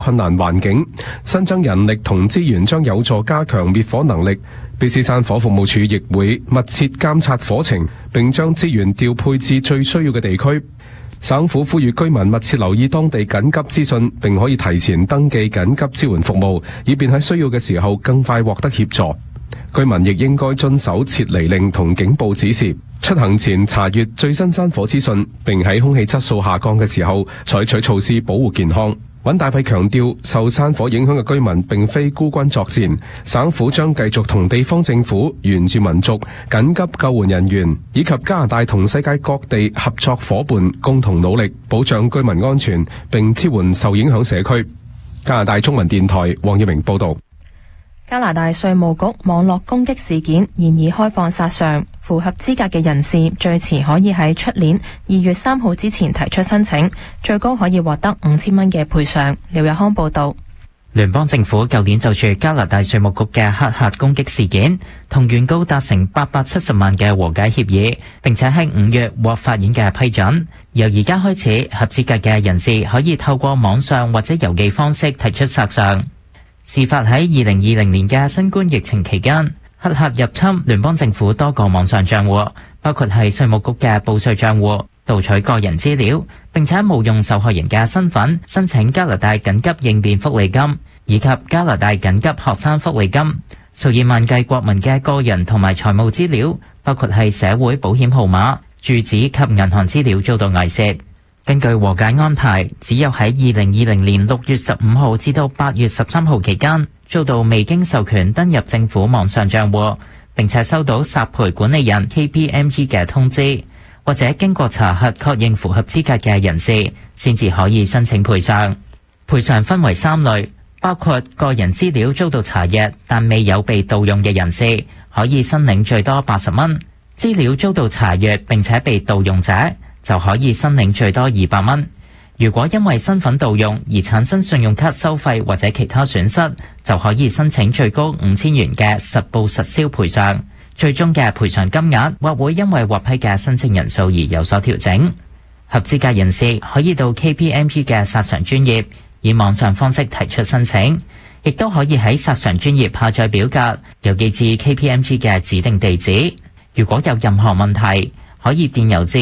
困難環境，新增人力同資源將有助加強滅火能力。卑斯山火服務處亦會密切監察火情，並將資源調配至最需要嘅地區。省府呼籲居民密切留意當地緊急資訊，並可以提前登記緊急支援服務，以便喺需要嘅時候更快獲得協助。居民亦應該遵守撤離令同警報指示，出行前查閱最新山火資訊，並喺空氣質素下降嘅時候採取措施保護健康。尹大費強調，受山火影響嘅居民並非孤軍作戰，省府將繼續同地方政府、原住民族、緊急救援人員以及加拿大同世界各地合作夥伴共同努力，保障居民安全並支援受影響社區。加拿大中文電台黃耀明報道。 加拿大稅務局網絡攻擊事件現已開放索償，符合資格嘅人士最遲可以喺出年2月3號之前提出申請，最高可以獲得5000蚊嘅賠償。廖日康報道。 聯邦政府舊年就住加拿大稅務局嘅黑客攻擊事件，同原告達成870萬嘅和解協議，並且喺5月獲法院嘅批准。由而家開始，合資格嘅人士可以透過網上或者郵寄方式提出索償。事發喺2020年嘅新冠疫情期間，黑客入侵聯邦政府多個網上賬戶，包括係稅務局嘅報稅賬戶，盜取個人資料，並且冒用受害人嘅身份申請加拿大緊急應變福利金以及加拿大緊急學生福利金。數以萬計國民嘅個人同埋財務資料，包括係社會保險號碼、住址及銀行資料遭到偽竊。根據和解安排，只有喺2020年6月15號至到8月13號期間遭到未經授權登入政府網上賬戶，並且收到索賠管理人 KPMG 嘅通知，或者經過查核確認符合資格嘅人士，先至可以申請賠償。賠償分為3類，包括個人資料遭到查閱但未有被盜用嘅人士，可以申領最多80蚊；資料遭到查閱並且被盜用者，就可以申領最多200蚊。如果因為身份盜用而產生信用卡收費或者其他損失，就可以申請最高5000元嘅實報實銷賠償。最終嘅賠償金額或會因為獲批嘅申請人數而有所調整。合資格人士可以到 KPMG 嘅索償專頁以網上方式提出申請，亦都可以喺索償專頁下載表格，郵寄至 KPMG 嘅指定地址。如果有任何問題，可以電郵至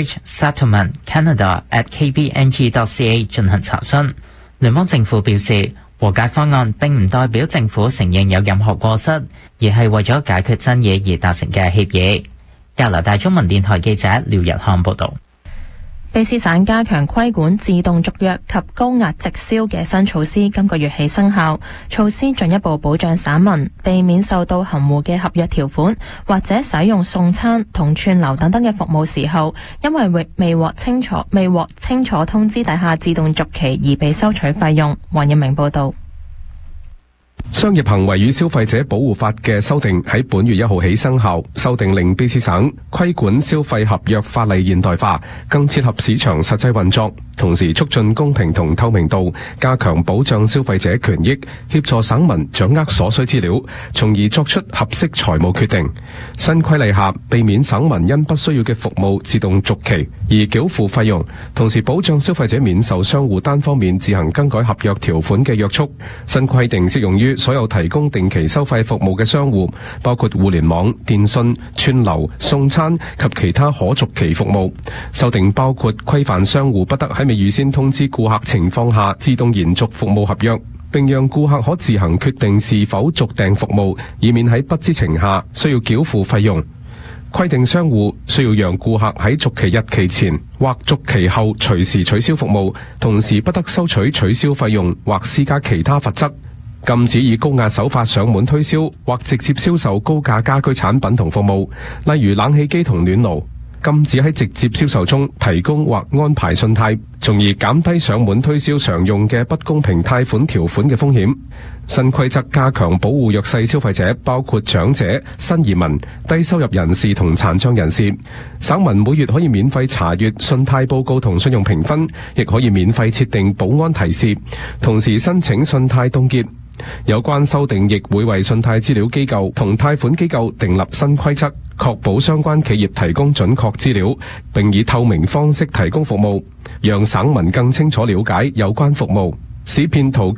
bridgesettlementcanada@kpmg.ca 進行查詢。聯邦政府表示，和解方案並唔代表政府承認有任何過失，而係為咗解決爭議而達成嘅協議。加拿大中文電台記者廖日漢報導。 卑斯省加強規管自動續約及高壓直銷嘅新措施今個月起生效，措施進一步保障省民避免受到含糊嘅合約條款或者使用送餐同串流等等嘅服務時候，因為未獲清楚通知底下自動續期而被收取費用。黃日明報導。 商業行為與消費者保護法嘅修訂喺本月1號起生效，修訂令卑斯省規管消費合約法例現代化，更切合市場實際運作，同時促進公平同透明度，加強保障消費者權益，協助省民掌握所需資料，從而作出合適財務決定。新規例下，避免省民因不需要嘅服務自動續期而繳付費用，同時保障消費者免受商戶單方面自行更改合約條款嘅約束。新規定適用於所有提供定期收費服務嘅商戶，包括互聯網、電信、串流、送餐及其他可續期服務。修訂包括規範商戶不得喺未預先通知顧客情況下自動延續服務合約，並讓顧客可自行決定是否續訂服務，以免喺不知情下需要繳付費用。規定商戶需要讓顧客喺續期日期前或續期後隨時取消服務，同時不得收取取消費用或施加其他罰則。禁止以高壓手法上門推銷或直接銷售高價家居產品同服務，例如冷氣機同暖爐。禁止喺直接銷售中提供或安排信貸，從而減低上門推銷常用嘅不公平貸款條款嘅風險。新規則加強保護弱勢消費者，包括長者、新移民、低收入人士同殘障人士。省民每月可以免費查閱信貸報告同信用評分，亦可以免費設定保安提示，同時申請信貸凍結。有關修訂亦會為信貸資料機構同貸款機構訂立新規則，確保相關企業提供準確資料，並以透明方式提供服務，讓省民更清楚了解有關服務。 使騙徒